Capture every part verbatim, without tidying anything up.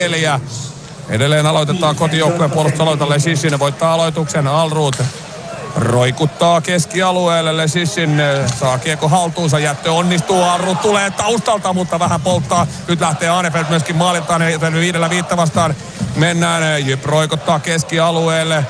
Neljä. Edelleen aloitetaan kotijoukkueen puolustusaloita. Lesissin voittaa aloituksen. Alrud roikuttaa keskialueelle. Lesissin saa kiekko haltuunsa. Jättö onnistuu. Alrud tulee taustalta, mutta vähän polttaa. Nyt lähtee Anefeld myöskin maaliltaan. Joten viidellä viittä vastaan mennään. Jyp roikuttaa keskialueelle.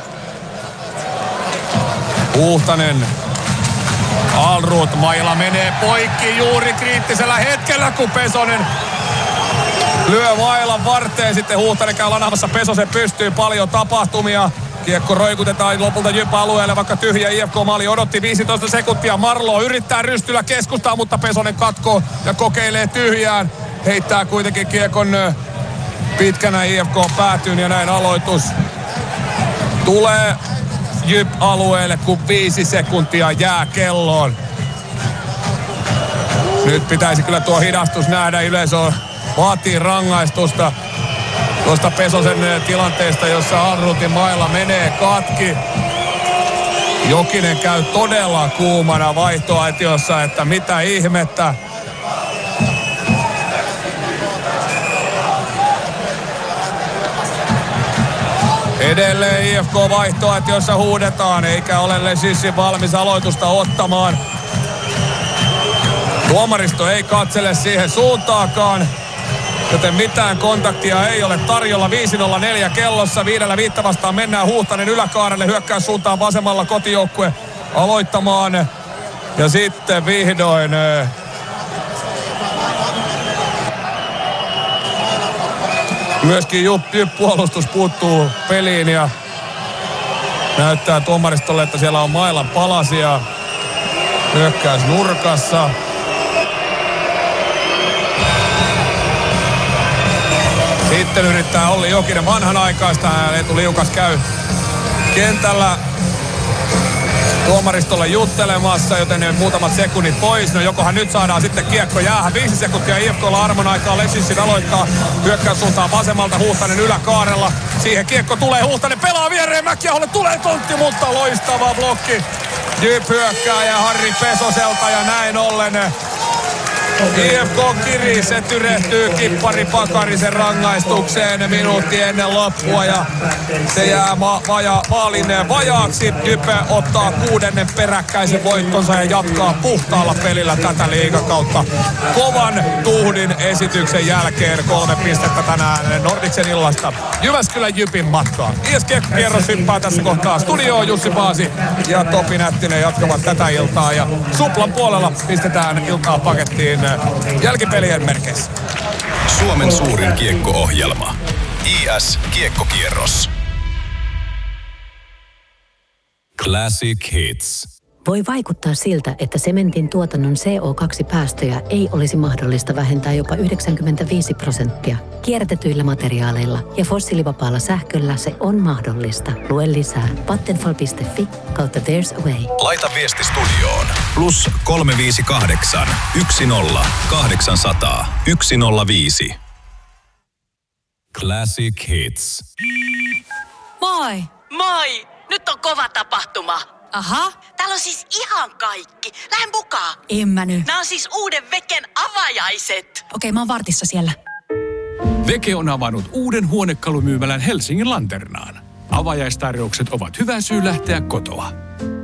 Huhtanen. Alrud. Maila menee poikki juuri kriittisellä hetkellä, kun Pesonen lyö mailan varteen. Sitten Huhtanen käy lanaamassa Pesosen pystyyn. Paljon tapahtumia. Kiekko roikutetaan lopulta Jyp-alueelle, vaikka tyhjä I F K-maali odotti viisitoista sekuntia. Marlo yrittää rystyllä keskustaa, mutta Pesonen katkoo ja kokeilee tyhjään. Heittää kuitenkin kiekon pitkänä I F K päätyyn ja näin aloitus tulee Jyp-alueelle, kun viisi sekuntia jää kelloon. Nyt pitäisi kyllä tuo hidastus nähdä. Yleisö vaatii rangaistusta tuosta Pesosen tilanteesta, jossa Alrudin mailla menee katki. Jokinen käy todella kuumana vaihtoaitiossa, että mitä ihmettä. Edelleen I F K vaihtoaitiossa huudetaan, eikä ole Lesissin valmis aloitusta ottamaan. Tuomaristo ei katsele siihen suuntaakaan, joten mitään kontaktia ei ole tarjolla. viisi nolla neljä kellossa, viidellä viittä vastaan mennään. Huhtanen yläkaarelle, hyökkäys suuntaan vasemmalla kotijoukkue aloittamaan. Ja sitten vihdoin myöskin Jyp-puolustus puuttuu peliin ja näyttää tuomaristolle, että siellä on mailan palasia. Hyökkäys nurkassa. Sitten yrittää Olli Jokinen vanhanaikaista. Eetu Liukas käy kentällä tuomaristolle juttelemassa, joten muutamat sekunnit pois. No jokohan nyt saadaan sitten kiekko jäähän. Viisi sekuntia I F K:lla armon aikaa. Lesissin aloittaa hyökkäys suuntaan vasemmalta. Huhtanen yläkaarella. Siihen kiekko tulee. Huhtanen pelaa viereen. Mäkiaholle tulee tontti, mutta loistava blokki. Jyp hyökkää ja Harri Pesoselta ja näin ollen I F K kiri, se tyrehtyy Kippari Pakarisen rangaistukseen minuutti ennen loppua ja se jää ma- vaja- maalin vajaaksi. Jype ottaa kuudennen peräkkäisen voittonsa ja jatkaa puhtaalla pelillä tätä liigakautta. Kovan tuhdin esityksen jälkeen kolme pistettä tänään Nordicsen illasta Jyväskylän Jypin matkaan. Ies Kiekkokierros hyppää tässä kohtaa studioon. Jussi Paasi ja Topi Nättinen jatkavat tätä iltaa ja Suplan puolella pistetään iltaa pakettiin jälkipelien merkeissä. Suomen suurin kiekko-ohjelma. I S Kiekkokierros. Classic Hits. Voi vaikuttaa siltä, että sementin tuotannon C O kaksi päästöjä ei olisi mahdollista vähentää jopa yhdeksänkymmentäviisi prosenttia. Kierrätetyillä materiaaleilla ja fossiilivapaalla sähköllä se on mahdollista. Lue lisää vattenfall piste fi kautta there's a way. Laita viesti studioon. Plus kolme viisi kahdeksan, yksi nolla, kahdeksan nolla nolla, yksi nolla viisi. Classic Hits. Moi! Moi! Nyt on kova tapahtuma. Aha. Täällä on siis ihan kaikki. Lähden mukaan. En mä nyt. Nämä on siis uuden Veken avajaiset. Okei, mä oon vartissa siellä. Veke on avannut uuden huonekalumyymälän Helsingin Lanternaan. Avajaistarjoukset ovat hyvä syy lähteä kotoa.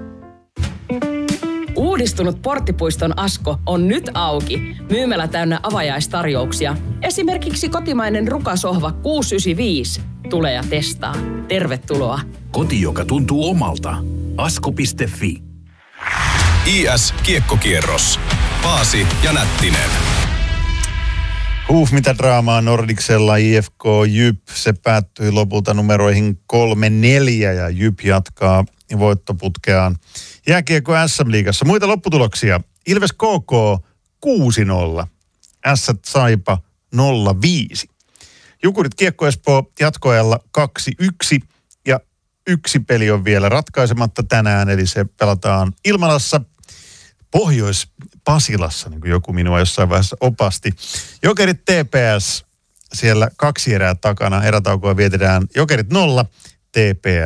Uudistunut Porttipuiston Asko on nyt auki. Myymälä täynnä avajaistarjouksia. Esimerkiksi kotimainen rukasohva kuusi yhdeksänkymmentäviisi. Tule ja testaa. Tervetuloa. Koti, joka tuntuu omalta. asko piste fi. I S Kiekkokierros. Paasi ja Nättinen. Huuf, mitä draamaa Nordicsella. I F K Jyp, se päättyi lopulta numeroihin kolme neljä ja Jyp jatkaa voittoputkeaan jääkiekko S M-liigassa. Muita lopputuloksia. Ilves K K kuusi nolla. Ässät Saipa nolla viisi. Jukurit Kiekko Espoo jatkoajalla kaksi yksi ja yksi peli on vielä ratkaisematta tänään, eli se pelataan Ilmalassa Pohjois-Pasilassa, niin kuin joku minua jossain vaiheessa opasti. Jokerit T P S siellä kaksi erää takana, erätaukoa vietetään Jokerit nolla, T P